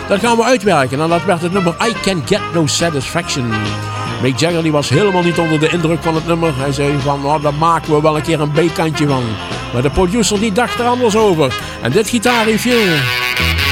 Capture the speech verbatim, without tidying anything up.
Dat gaan we uitwerken. En dat werd het nummer I Can Get No Satisfaction. Mick Jagger die was helemaal niet onder de indruk van het nummer. Hij zei van, oh, daar maken we wel een keer een B-kantje van. Maar de producer die dacht er anders over. En dit gitaarriffje...